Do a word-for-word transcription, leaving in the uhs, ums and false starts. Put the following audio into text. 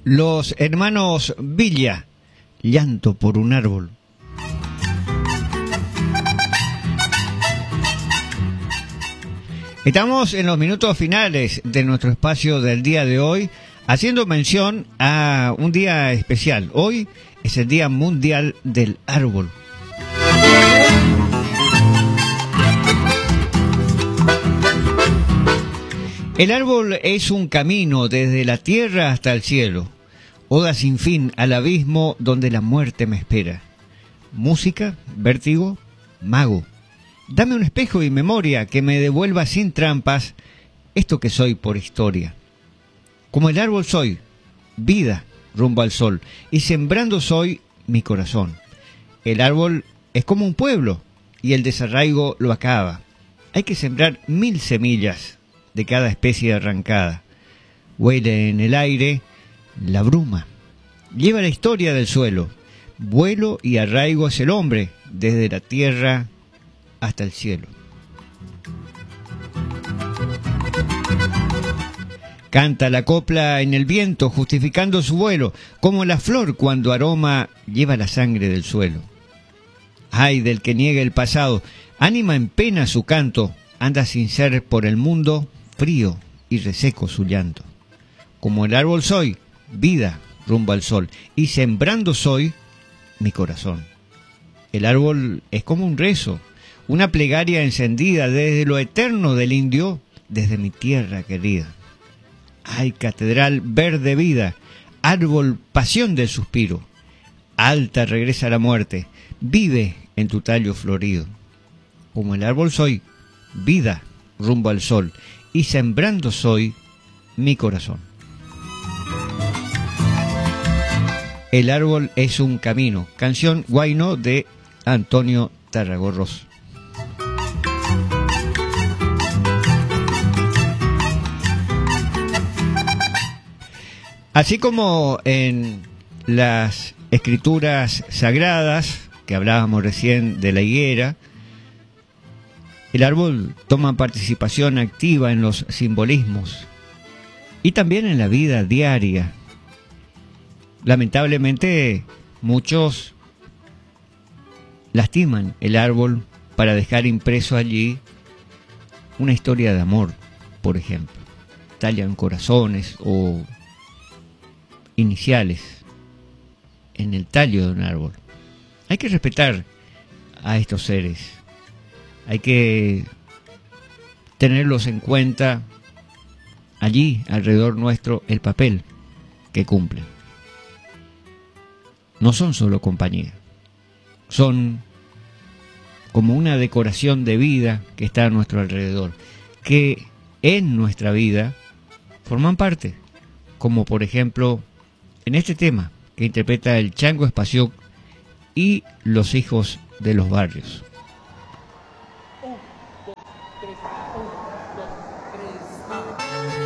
Los hermanos Villa, Llanto por un árbol. Estamos en los minutos finales de nuestro espacio del día de hoy, haciendo mención a un día especial. Hoy es el Día Mundial del Árbol. El árbol es un camino desde la tierra hasta el cielo, oda sin fin al abismo donde la muerte me espera. Música, vértigo, mago. Dame un espejo y memoria que me devuelva sin trampas esto que soy por historia. Como el árbol soy, vida rumbo al sol, y sembrando soy mi corazón. El árbol es como un pueblo, y el desarraigo lo acaba. Hay que sembrar mil semillas de cada especie arrancada. Huele en el aire la bruma. Lleva la historia del suelo. Vuelo y arraigo es el hombre, desde la tierra hasta el cielo. Canta la copla en el viento, justificando su vuelo, como la flor cuando aroma lleva la sangre del suelo. Ay del que niegue el pasado, anima en pena su canto, anda sin ser por el mundo, frío y reseco su llanto. Como el árbol soy, vida rumbo al sol, y sembrando soy mi corazón. El árbol es como un rezo, una plegaria encendida desde lo eterno del indio, desde mi tierra querida. Ay, catedral verde vida, árbol pasión del suspiro, alta regresa la muerte, vive en tu tallo florido. Como el árbol soy, vida rumbo al sol, y sembrando soy mi corazón. El árbol es un camino, canción Guayno de Antonio Tarragorros. Así como en las escrituras sagradas, que hablábamos recién de la higuera, el árbol toma participación activa en los simbolismos y también en la vida diaria. Lamentablemente, muchos lastiman el árbol para dejar impreso allí una historia de amor, por ejemplo. Tallan corazones o iniciales en el tallo de un árbol. Hay que respetar a estos seres. Hay que tenerlos en cuenta allí, alrededor nuestro, el papel que cumplen. No son solo compañía. Son como una decoración de vida que está a nuestro alrededor, que en nuestra vida forman parte, como por ejemplo en este tema que interpreta el Chango Espacio y los hijos de los barrios.